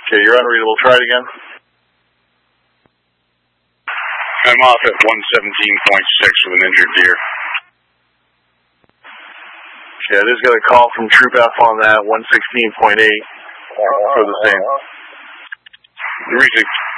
Okay, you're unreadable. Try it again. I'm off at 117.6 with an injured deer. Okay, I just got a call from Troop F on that, 116.8 for the same. The reason